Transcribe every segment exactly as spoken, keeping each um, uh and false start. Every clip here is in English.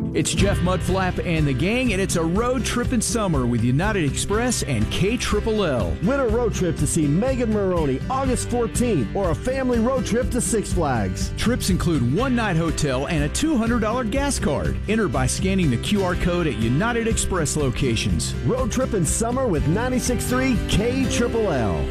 It's Jeff Mudflap and the gang, and it's a road trip in summer with United Express and K L L L. Win a road trip to see Megan Maroney August fourteenth, or a family road trip to Six Flags. Trips include one-night hotel and a two hundred dollars gas card. Enter by scanning the Q R code at United Express locations. Road trip in summer with ninety-six point three K L L L.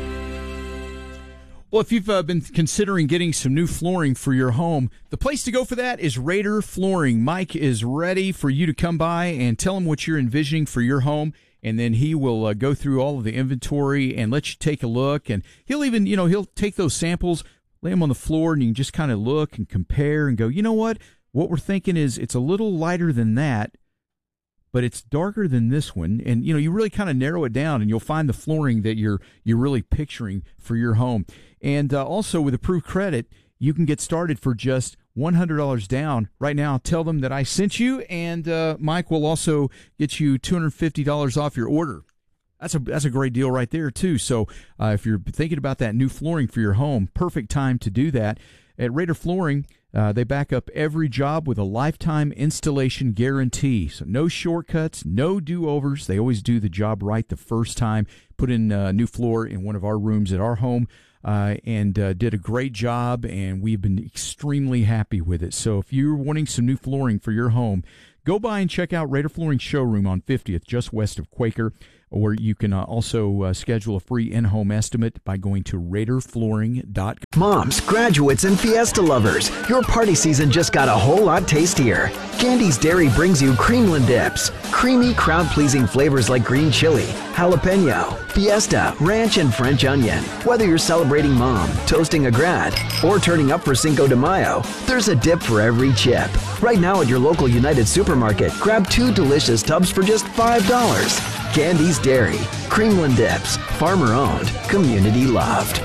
Well, if you've uh, been considering getting some new flooring for your home, the place to go for that is Raider Flooring. Mike is ready for you to come by and tell him what you're envisioning for your home, and then he will uh, go through all of the inventory and let you take a look. And he'll even, you know, he'll take those samples, lay them on the floor, and you can just kind of look and compare and go, you know what? What we're thinking is it's a little lighter than that, but it's darker than this one. And, you know, you really kind of narrow it down, and you'll find the flooring that you're you're really picturing for your home. And uh, also with approved credit, you can get started for just one hundred dollars down. Right now, tell them that I sent you, and uh, Mike will also get you two hundred fifty dollars off your order. That's a that's a great deal right there, too. So uh, if you're thinking about that new flooring for your home, perfect time to do that. At Raider Flooring, uh, they back up every job with a lifetime installation guarantee. So no shortcuts, no do-overs. They always do the job right the first time. Put in a new floor in one of our rooms at our home. Uh, and uh, did a great job, and we've been extremely happy with it. So if you're wanting some new flooring for your home, go by and check out Raider Flooring Showroom on fiftieth, just west of Quaker, or you can uh, also uh, schedule a free in-home estimate by going to raider flooring dot com. Moms, graduates, and Fiesta lovers, your party season just got a whole lot tastier. Candy's Dairy brings you Creamland Dips. Creamy, crowd-pleasing flavors like green chili, jalapeno, Fiesta, ranch, and French onion. Whether you're celebrating mom, toasting a grad, or turning up for Cinco de Mayo, there's a dip for every chip. Right now at your local United Supermarket, grab two delicious tubs for just five dollars. Candy's Dairy, Creamland Dips, farmer-owned, community-loved.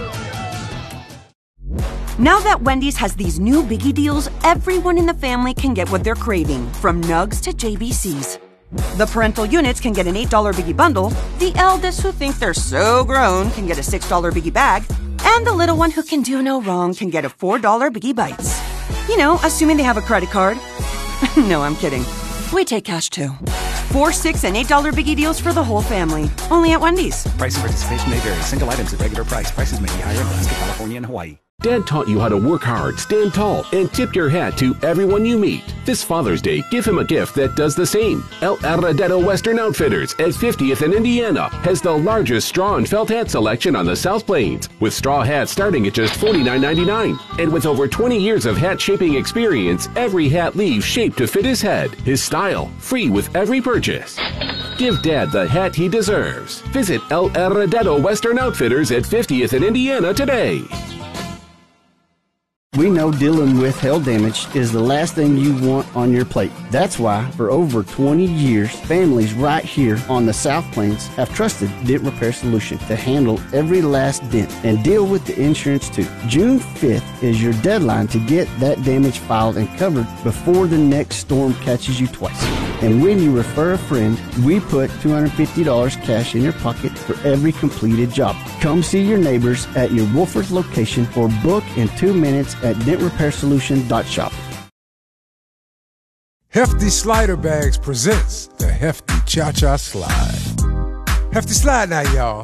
Now that Wendy's has these new biggie deals, everyone in the family can get what they're craving, from nugs to J B Cs. The parental units can get an eight dollar biggie bundle, the eldest who think they're so grown can get a six dollar biggie bag, and the little one who can do no wrong can get a four dollar biggie bites. You know, assuming they have a credit card. No, I'm kidding. We take cash too. Four, six, and eight dollar biggie deals for the whole family. Only at Wendy's. Price and participation may vary. Single items at regular price. Prices may be higher in Alaska, California, and Hawaii. Dad taught you how to work hard, stand tall, and tip your hat to everyone you meet. This Father's Day, give him a gift that does the same. El Heredero Western Outfitters at fiftieth and Indiana has the largest straw and felt hat selection on the South Plains, with straw hats starting at just forty-nine ninety-nine. And with over twenty years of hat shaping experience, every hat leaves shaped to fit his head, his style, free with every purchase. Give Dad the hat he deserves. Visit El Heredero Western Outfitters at fiftieth and Indiana today. We know dealing with hail damage is the last thing you want on your plate. That's why, for over twenty years, families right here on the South Plains have trusted Dent Repair Solution to handle every last dent and deal with the insurance too. June fifth is your deadline to get that damage filed and covered before the next storm catches you twice. And when you refer a friend, we put two hundred fifty dollars cash in your pocket for every completed job. Come see your neighbors at your Wolford location or book in two minutes at dent repair solution dot shop. Hefty Slider Bags presents the Hefty Cha-Cha Slide. Hefty Slide now, y'all.